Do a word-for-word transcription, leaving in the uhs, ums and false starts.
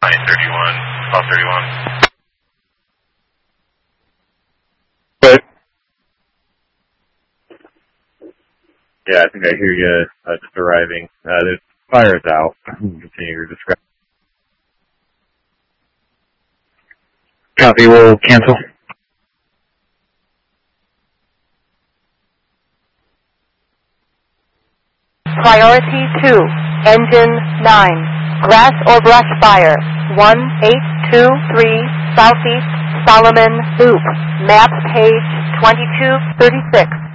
nine thirty-one, twelve thirty-one. But yeah, I think I hear you uh, just arriving. Uh, the fire's out. Continue your description. Copy, we'll cancel. Priority two, engine nine, grass or brush fire, one eight two three Southeast Solomon Loop, map page twenty-two thirty-six.